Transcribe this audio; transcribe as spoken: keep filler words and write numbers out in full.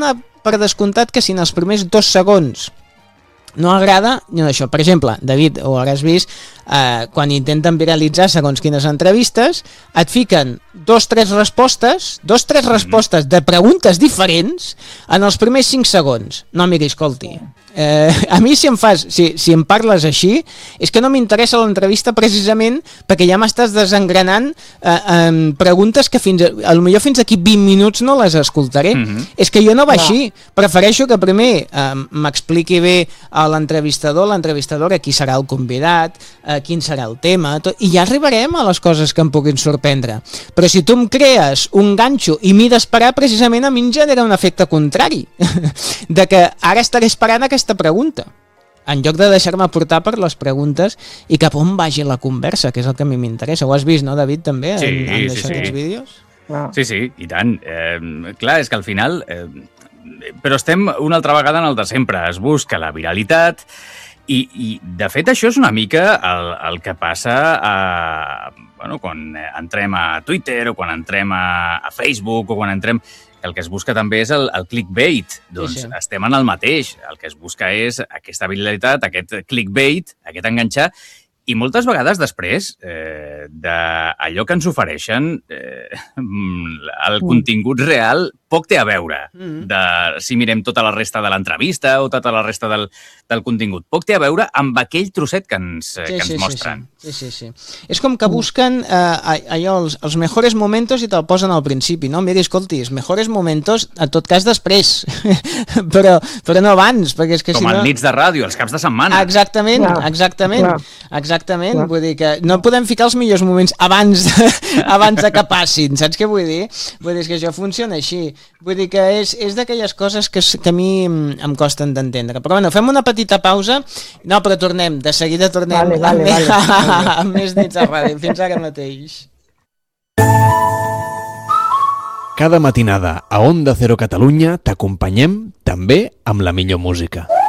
donar per descomptat que si en els primers dos segons no agrada, no això. Per exemple, David, ho hauràs vist, eh, quan intenten viralitzar segons quines entrevistes, et fiquen dos, tres respostes, dos, tres respostes de preguntes diferents en els primers cinc segons. No, miri, escolti, eh, a mi si em fas, si, si em parles així, és que no m'interessa l'entrevista precisament perquè ja m'estàs desengranant eh, eh, preguntes que fins a, a lo millor fins aquí vint minuts no les escoltaré. Mm-hmm. És que jo no va així. Prefereixo que primer eh, m'expliqui bé a l'entrevistador, l'entrevistadora, qui serà el convidat, eh, quin serà el tema, tot, i ja arribarem a les coses que em puguin sorprendre. Però si tu em crees un ganxo i m'hi d'esperar, precisament a mi em genera un efecte contrari, de que ara estaré esperant aquesta pregunta, en lloc de deixar-me portar per les preguntes i cap on vagi la conversa, que és el que a mi m'interessa. Ho has vist, no, David, també, sí, en, en sí, sí. aquests vídeos? Ah. Sí, sí, i tant. Eh, clar, és que al final... Eh, però estem una altra vegada en el de sempre. Es busca la viralitat i, i de fet, això és una mica el, el que passa a, bueno, quan entrem a Twitter o quan entrem a, a Facebook o quan entrem... El que es busca també és el, el clickbait. Doncs sí, sí. Estem en el mateix. El que es busca és aquesta viralitat, aquest clickbait, aquest enganxar, i moltes vegades després eh, d'allò que ens ofereixen, eh, el mm. contingut real poc té a veure mm. de si mirem tota la resta de l'entrevista o tota la resta del, del contingut. Poc té a veure amb aquell trosset que ens, sí, que ens sí, mostren. Sí, sí, sí, sí. És com que busquen eh, allò, els, els mejores momentos i te'l posen al principi, no? Mira, escolti, els mejores momentos, en tot cas, després. però, però no abans, perquè és que com si no... Com nits de ràdio, els caps de setmana. Exactament, clar, exactament. Clar. Exactament, clar. Vull dir que no podem ficar els millors moments abans de, abans de que passin, saps què vull dir? Vull dir que això funciona així. Vull dir que és, és d'aquelles coses que, que a mi em costen d'entendre. Però bueno, fem una petita pausa. No, però tornem, de seguida tornem vale, vale, amb, vale. amb més nits a ràdio. Fins ara mateix. Cada matinada a Onda Cero Catalunya t'acompanyem també amb la millor música.